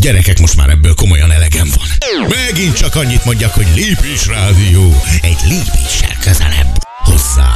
Gyerekek, most már ebből komolyan elegem van. Megint csak annyit mondjak, hogy Lépés Rádió. Egy lépéssel közelebb hozzá.